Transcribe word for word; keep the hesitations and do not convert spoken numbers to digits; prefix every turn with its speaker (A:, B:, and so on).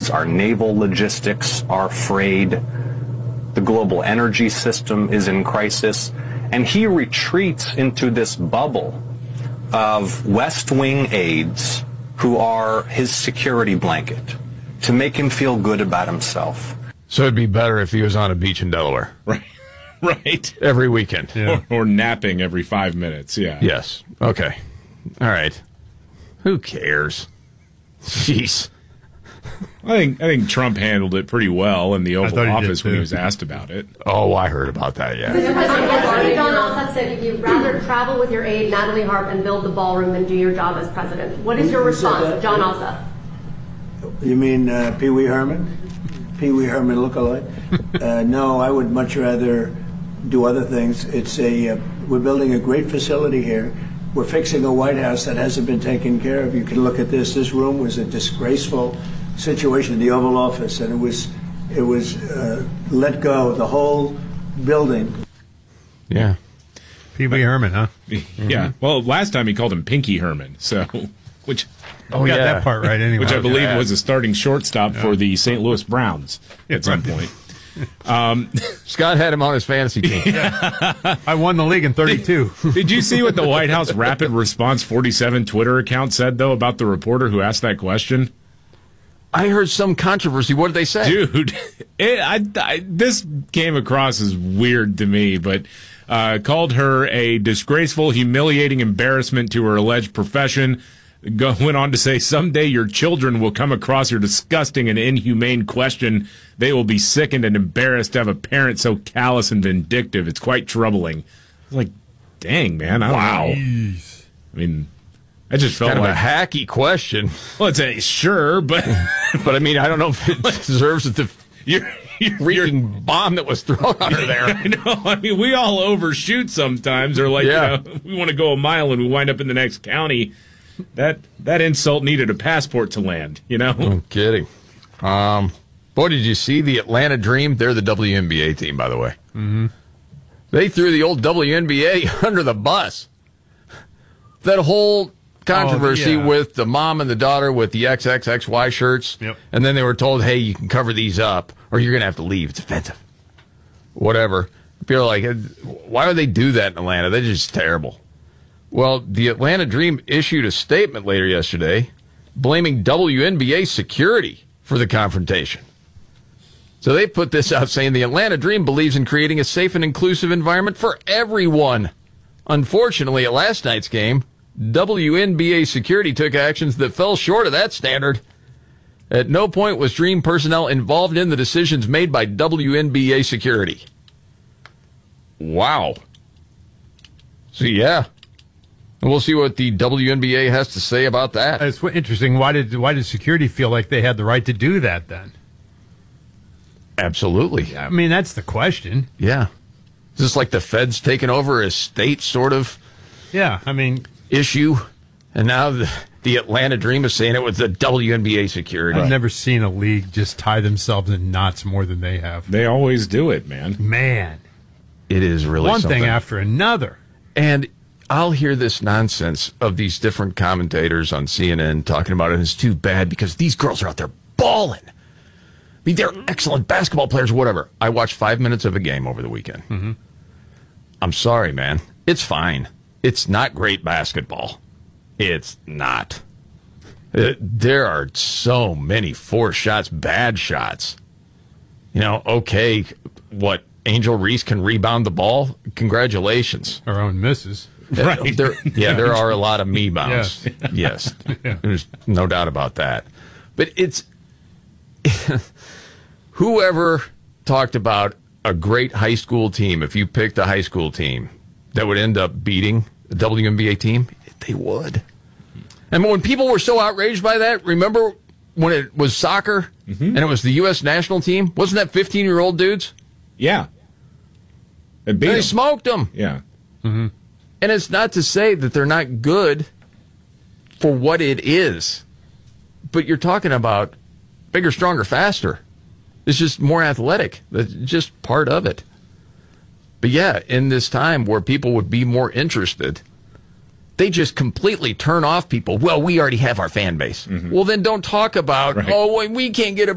A: aids, our naval logistics are frayed, the global energy system is in crisis, and he retreats into this bubble of West Wing aides who are his security blanket to make him feel good about himself.
B: So it'd be better if he was on a beach in Delaware.
C: Right. Right.
B: Every weekend.
C: Yeah. Or, or napping every five minutes, yeah.
B: Yes. Okay. All right. Who cares? Jeez.
C: I think I think Trump handled it pretty well in the Oval Office when he was asked about it.
B: Oh, I heard about that, yeah.
D: John Ossoff said you'd rather travel with your aide, Natalie Harp, and build the ballroom than do your job as president. What is your response, John Ossoff?
E: You mean uh, Pee Wee Herman? Pee Wee Herman lookalike? uh, no, I would much rather do other things. It's a uh, we're building a great facility here. We're fixing a White House that hasn't been taken care of. You can look at this. This room was a disgraceful situation in the Oval Office, and it was it was uh, let go. The whole building.
B: Yeah.
F: Pee Wee Herman, huh?
C: Yeah. Mm-hmm. Well, last time he called him Pinky Herman, so which
F: oh, we got yeah. that part right anyway.
C: Which I believe
F: yeah.
C: was a starting shortstop yeah. for the Saint Louis Browns at
F: yeah,
C: some
F: right.
C: point. Um,
B: Scott had him on his fantasy team.
F: I won the league in thirty-two.
C: Did, did you see what the White House Rapid Response forty-seven Twitter account said, though, about the reporter who asked that question?
B: I heard some controversy. What did they say?
C: Dude, it, I, I, this came across as weird to me, but uh, called her a disgraceful, humiliating embarrassment to her alleged profession. Go, went on to say, someday your children will come across your disgusting and inhumane question. They will be sickened and embarrassed to have a parent so callous and vindictive. It's quite troubling. I was like, dang, man. I don't
B: wow.
C: know. Jeez. I mean, I just felt
B: kind
C: like
B: of a hacky question.
C: Well, it's a sure, but
B: but I mean, I don't know if it deserves the you're, you're, freaking you're, bomb that was thrown under there.
C: I know. I mean, we all overshoot sometimes, or like,
B: yeah.
C: you know, we want to go a mile and we wind up in the next county. That that insult needed a passport to land, you know?
B: No kidding. Um, boy, did you see the Atlanta Dream? They're the W N B A team, by the way.
F: Mm-hmm.
B: They threw the old W N B A under the bus. That whole controversy
F: oh, yeah.
B: with the mom and the daughter with the X X X Y shirts.
F: Yep.
B: And then they were told, hey, you can cover these up or you're going to have to leave. It's offensive. Whatever. People are like, why would they do that in Atlanta? They're just terrible. Well, the Atlanta Dream issued a statement later yesterday blaming W N B A security for the confrontation. So they put this out saying the Atlanta Dream believes in creating a safe and inclusive environment for everyone. Unfortunately, at last night's game, W N B A security took actions that fell short of that standard. At no point was Dream personnel involved in the decisions made by W N B A security. Wow. So, yeah. And we'll see what the W N B A has to say about that.
F: It's interesting. Why did why did security feel like they had the right to do that then?
B: Absolutely.
F: I mean, that's the question.
B: Yeah. Is this like the feds taking over a state sort of
F: yeah, I mean,
B: issue? And now the, the Atlanta Dream is saying it with the W N B A security.
F: I've never seen a league just tie themselves in knots more than they have.
C: They always do it, man.
F: Man.
B: It is really
F: One
B: something.
F: thing after another.
B: And I'll hear this nonsense of these different commentators on C N N talking about it, and it's too bad because these girls are out there balling. I mean, they're excellent basketball players or whatever. I watched five minutes of a game over the weekend.
F: Mm-hmm.
B: I'm sorry, man. It's fine. It's not great basketball. It's not. It, there are so many forced shots, bad shots. You know, okay, what, Angel Reese can rebound the ball? Congratulations.
F: Our own misses.
B: Right. There, yeah, there are a lot of me bounds.
F: Yeah.
B: Yes.
F: Yeah.
B: There's no doubt about that. But it's whoever talked about a great high school team, if you picked a high school team that would end up beating the W N B A team, they would. And when people were so outraged by that, remember when it was soccer mm-hmm. and it was the U S national team? Wasn't that fifteen-year-old dudes?
C: Yeah. They, beat
B: they
C: them.
B: smoked them.
C: Yeah.
F: Mm-hmm.
B: And it's not to say that they're not good for what it is. But you're talking about bigger, stronger, faster. It's just more athletic. That's just part of it. But yeah, in this time where people would be more interested, they just completely turn off people. Well, we already have our fan base. Mm-hmm. Well, then don't talk about, right. oh, we can't get a